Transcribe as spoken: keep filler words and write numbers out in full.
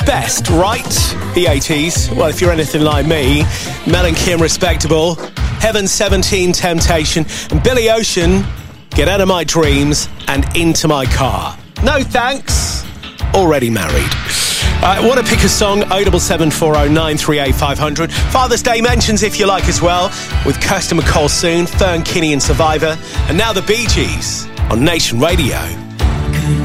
best, right? The eighties. Well, if you're anything like me, Mel and Kim, Respectable, Heaven seventeen, Temptation, and Billy Ocean, Get Out of My Dreams and Into My Car. No thanks. Already married. Uh, want to pick a song? oh seven seven four oh nine three eight five hundred. Father's Day mentions if you like as well, with Kirsty MacColl soon, Fern Kinney and Survivor, and now the Bee Gees on Nation Radio.